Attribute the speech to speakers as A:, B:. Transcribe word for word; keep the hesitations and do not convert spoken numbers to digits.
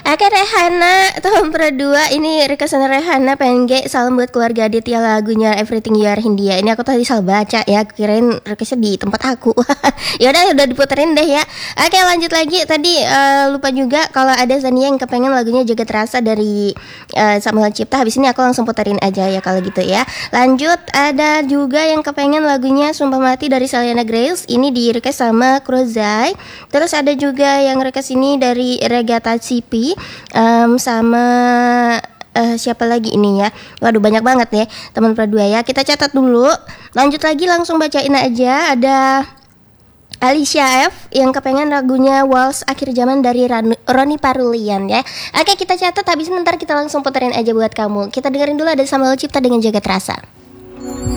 A: Oke Rehana, tahun dua ini requestan Rehana pengen ge salam buat keluarga Aditya lagunya Everything You Are Hindia. Ini aku tadi salah baca ya, kirain requestnya di tempat aku. Ya udah udah diputerin deh ya. Oke lanjut lagi tadi uh, lupa juga kalau ada Zania yang kepengen lagunya Jaga Terasa dari uh, Samuel Cipta. Habis ini aku langsung puterin aja ya kalau gitu ya. Lanjut ada juga yang kepengen lagunya Sumpah Mati dari Selena Grace. Ini di request sama Crozai. Terus ada juga yang request ini dari Regata Cipi. Um, sama uh, siapa lagi ini ya. Waduh banyak banget ya teman Pradua ya. Kita catat dulu. Lanjut lagi langsung bacain aja. Ada Alicia F yang kepengen lagunya Waltz Akhir Zaman dari Ran- Roni Parulian ya. Oke kita catat, habis ntar kita langsung puterin aja buat kamu. Kita dengerin dulu ada Samuel Cipta dengan Jaga Terasa.